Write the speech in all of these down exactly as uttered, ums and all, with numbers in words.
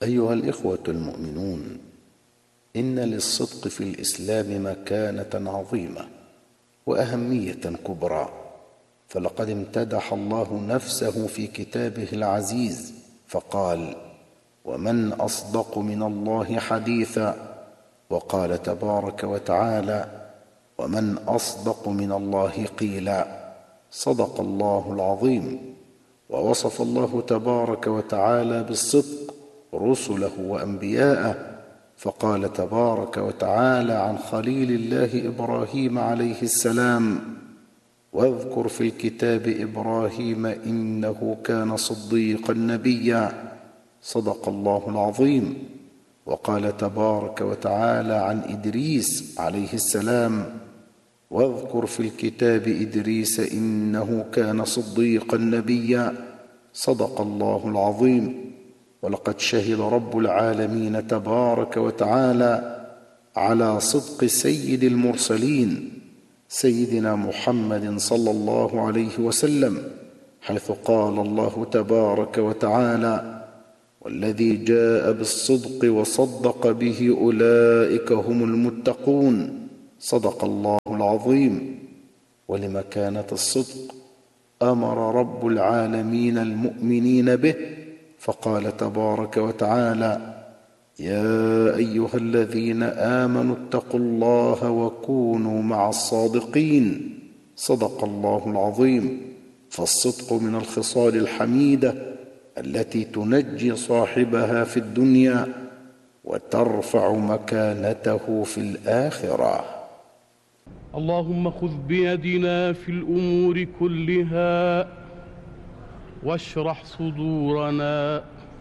أيها الإخوة المؤمنون، إن للصدق في الإسلام مكانة عظيمة وأهمية كبرى، فلقد امتدح الله نفسه في كتابه العزيز فقال: ومن أصدق من الله حديثا. وقال تبارك وتعالى: ومن أصدق من الله قيلا. صدق الله العظيم. ووصف الله تبارك وتعالى بالصدق رسله وأنبياءه، فقال تبارك وتعالى عن خليل الله إبراهيم عليه السلام: واذكر في الكتاب إبراهيم إنه كان صديقا نبيا. صدق الله العظيم. وقال تبارك وتعالى عن إدريس عليه السلام: واذكر في الكتاب إدريس إنه كان صديقا نبيا. صدق الله العظيم. ولقد شهد رب العالمين تبارك وتعالى على صدق سيد المرسلين سيدنا محمد صلى الله عليه وسلم، حيث قال الله تبارك وتعالى: والذي جاء بالصدق وصدق به أولئك هم المتقون. صدق الله العظيم. ولمكانة الصدق أمر رب العالمين المؤمنين به، فقال تبارك وتعالى: يا أيها الذين آمنوا اتقوا الله وكونوا مع الصادقين. صدق الله العظيم. فالصدق من الخصال الحميدة التي تنجي صاحبها في الدنيا وترفع مكانته في الآخرة. اللهم خذ بيدنا في الأمور كلها واشرح صدورنا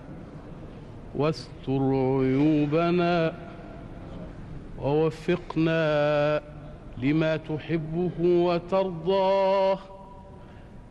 واستر عيوبنا ووفقنا لما تحبه وترضاه